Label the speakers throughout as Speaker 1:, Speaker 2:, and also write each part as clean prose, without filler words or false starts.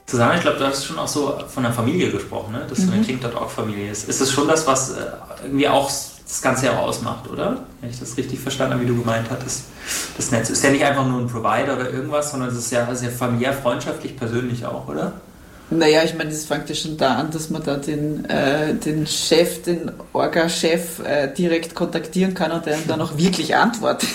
Speaker 1: Susanne, ich glaube, du hast schon auch so von der Familie gesprochen, ne? Dass du eine Kling.org-Familie ist. Ist das schon das, was irgendwie auch das Ganze ja auch ausmacht, oder? Wenn ich das richtig verstanden habe, wie du gemeint hattest. Das Netz ist ja nicht einfach nur ein Provider oder irgendwas, sondern es ist ja sehr familiär, freundschaftlich, persönlich auch, oder?
Speaker 2: Naja, ich meine, das fängt ja schon da an, dass man da den Chef, den Orga-Chef direkt kontaktieren kann und der dann auch wirklich antwortet.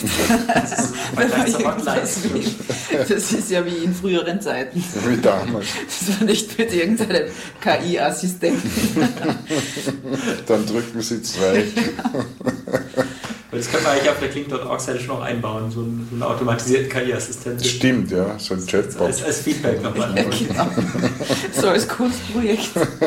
Speaker 2: Das ist ja wie in früheren Zeiten.
Speaker 3: Wie damals.
Speaker 2: Das war nicht mit irgendeinem KI-Assistenten.
Speaker 3: Dann drücken Sie 2.
Speaker 1: Das können wir eigentlich auf der Kling.org-Seite schon noch einbauen, so einen automatisierten KI-Assistenten.
Speaker 3: Stimmt, ja, so ein Chatbot.
Speaker 1: Als Feedback nochmal.
Speaker 2: Ja, genau. So als Kunstprojekt.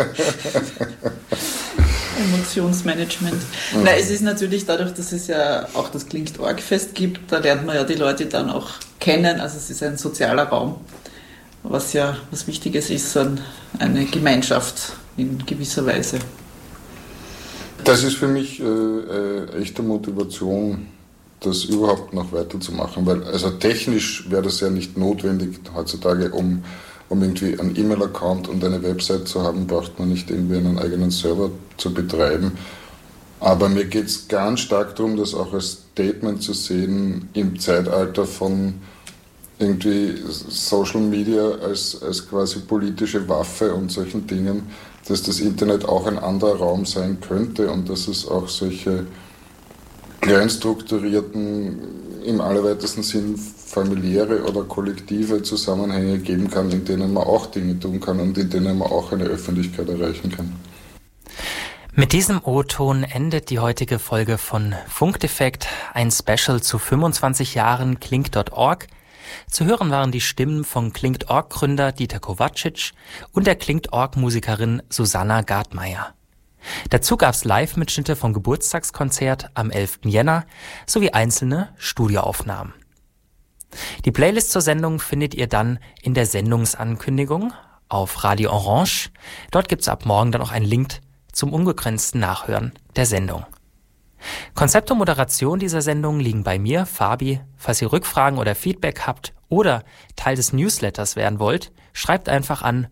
Speaker 2: Emotionsmanagement. Nein, es ist natürlich dadurch, dass es ja auch das Kling.org-Fest gibt, da lernt man ja die Leute dann auch kennen. Also es ist ein sozialer Raum, was ja was Wichtiges ist, eine Gemeinschaft in gewisser Weise.
Speaker 3: Das ist für mich echte Motivation, das überhaupt noch weiterzumachen, weil also technisch wäre das ja nicht notwendig heutzutage, um irgendwie einen E-Mail-Account und eine Website zu haben, braucht man nicht irgendwie einen eigenen Server zu betreiben. Aber mir geht es ganz stark darum, das auch als Statement zu sehen im Zeitalter von irgendwie Social Media als quasi politische Waffe und solchen Dingen, dass das Internet auch ein anderer Raum sein könnte und dass es auch solche kleinstrukturierten, im allerweitesten Sinn familiäre oder kollektive Zusammenhänge geben kann, in denen man auch Dinge tun kann und in denen man auch eine Öffentlichkeit erreichen kann.
Speaker 4: Mit diesem O-Ton endet die heutige Folge von Funkdefekt, ein Special zu 25 Jahren Kling.org. Zu hören waren die Stimmen von Kling.org-Gründer Dieter Kovacic und der Kling.org-Musikerin Susanna Gartmeier. Dazu gab's Live-Mitschnitte vom Geburtstagskonzert am 11. Jänner sowie einzelne Studioaufnahmen. Die Playlist zur Sendung findet ihr dann in der Sendungsankündigung auf Radio Orange. Dort gibt's ab morgen dann auch einen Link zum unbegrenzten Nachhören der Sendung. Konzept und Moderation dieser Sendung liegen bei mir, Fabi. Falls ihr Rückfragen oder Feedback habt oder Teil des Newsletters werden wollt, schreibt einfach an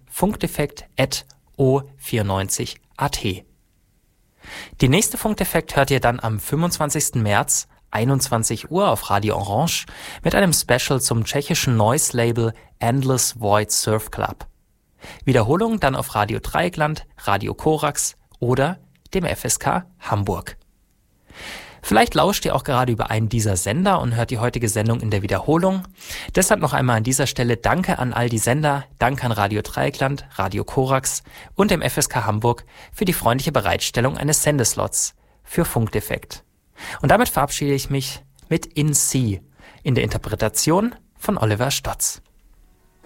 Speaker 4: funkdefekt@o94.at. Die nächste Funkdefekt hört ihr dann am 25. März, 21 Uhr auf Radio Orange mit einem Special zum tschechischen Noise-Label Endless Void Surf Club. Wiederholung dann auf Radio Dreieckland, Radio Korax oder dem FSK Hamburg. Vielleicht lauscht ihr auch gerade über einen dieser Sender und hört die heutige Sendung in der Wiederholung. Deshalb noch einmal an dieser Stelle Danke an all die Sender, Danke an Radio Dreieckland, Radio Korax und dem FSK Hamburg für die freundliche Bereitstellung eines Sendeslots für Funkdefekt. Und damit verabschiede ich mich mit In C in der Interpretation von Oliver Stotz.